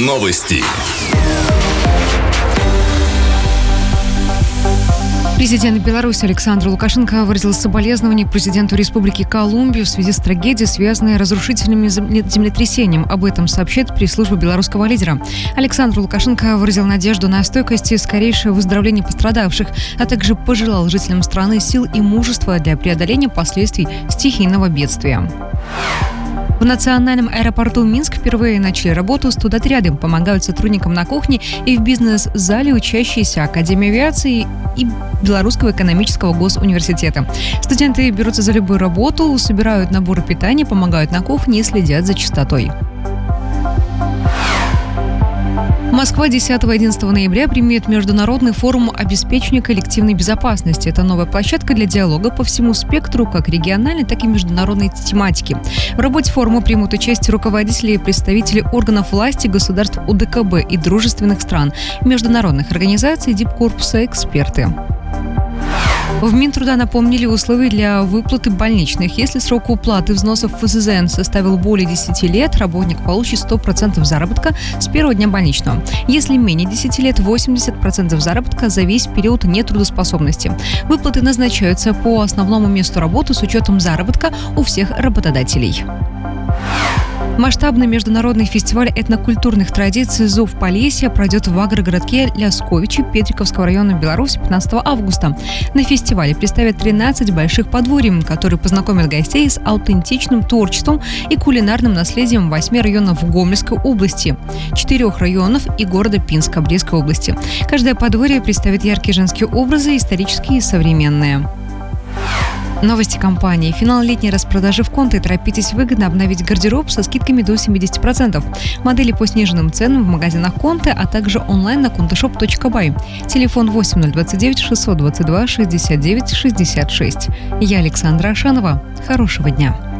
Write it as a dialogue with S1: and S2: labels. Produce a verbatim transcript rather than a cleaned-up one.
S1: Новости.
S2: Президент Беларуси Александр Лукашенко выразил соболезнования президенту Республики Колумбия в связи с трагедией, связанной с разрушительным землетрясением. Об этом сообщает пресс-служба белорусского лидера. Александр Лукашенко выразил надежду на стойкость и скорейшее выздоровление пострадавших, а также пожелал жителям страны сил и мужества для преодоления последствий стихийного бедствия. В национальном аэропорту Минск впервые начали работу студотряды. Помогают сотрудникам на кухне и в бизнес-зале учащиеся Академии авиации и Белорусского экономического госуниверситета. Студенты берутся за любую работу, собирают наборы питания, помогают на кухне и следят за чистотой. Москва десятого и одиннадцатого ноября примет Международный форум обеспечения коллективной безопасности. Это новая площадка для диалога по всему спектру как региональной, так и международной тематики. В работе форума примут участие руководители и представители органов власти, государств УДКБ и дружественных стран, международных организаций, дипкорпуса, эксперты. В Минтруда напомнили условия для выплаты больничных. Если срок уплаты взносов в ФСЗН составил более десяти лет, работник получит сто процентов заработка с первого дня больничного. Если менее десяти лет, восемьдесят процентов заработка за весь период нетрудоспособности. Выплаты назначаются по основному месту работы с учетом заработка у всех работодателей. Масштабный международный фестиваль этнокультурных традиций «Зов Полесья» пройдет в агрогородке Лясковичи Петриковского района Беларуси пятнадцатого августа. На фестивале представят тринадцать больших подворий, которые познакомят гостей с аутентичным творчеством и кулинарным наследием восьми районов Гомельской области, четырех районов и города Пинска Брестской области. Каждое подворье представит яркие женские образы, исторические и современные. Новости компании. Финал летней распродажи в Конте. Торопитесь выгодно обновить гардероб со скидками до семьдесят процентов. Модели по сниженным ценам в магазинах Конте, а также онлайн на контешоп точка бай. Телефон восемь ноль двадцать девять шестьсот двадцать два шестьдесят девять шестьдесят шесть. Я Александра Ашанова. Хорошего дня.